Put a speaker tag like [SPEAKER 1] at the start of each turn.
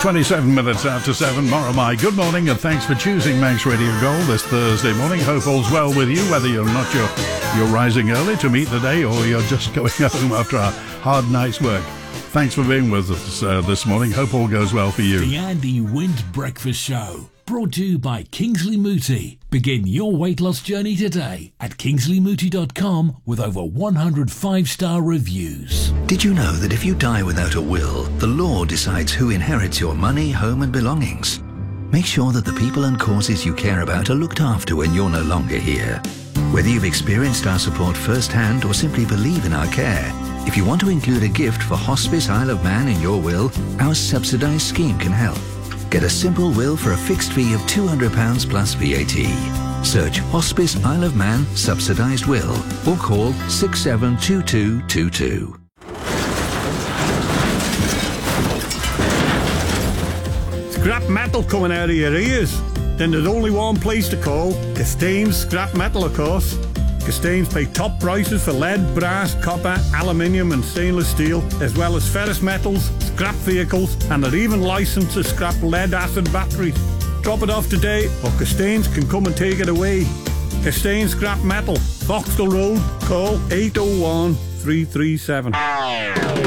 [SPEAKER 1] 27 minutes after 7. Moromai, good morning and thanks for choosing Manx Radio Gold this Thursday morning. Hope all's well with you, whether you're rising early to meet the day or you're just going home after a hard night's work. Thanks for being with us this morning. Hope all goes well for you.
[SPEAKER 2] The Andy Wint Breakfast Show, brought to you by Kingsley Mooti. Begin your weight loss journey today at kingsleymooti.com with over 100 5-star reviews.
[SPEAKER 3] Did you know that if you die without a will, the law decides who inherits your money, home and belongings? Make sure that the people and causes you care about are looked after when you're no longer here. Whether you've experienced our support firsthand or simply believe in our care, if you want to include a gift for Hospice Isle of Man in your will, our subsidised scheme can help. Get a simple will for a fixed fee of £200 plus VAT. Search Hospice Isle of Man Subsidised Will or call 672222.
[SPEAKER 4] Scrap metal coming out of your ears? Then there's only one place to call. Castains Scrap Metal, of course. Castains pay top prices for lead, brass, copper, aluminium and stainless steel, as well as ferrous metals, scrap vehicles, and they're even licensed to scrap lead-acid batteries. Drop it off today, or Castains can come and take it away. Castains Scrap Metal, Vauxhall Road, call 801 337.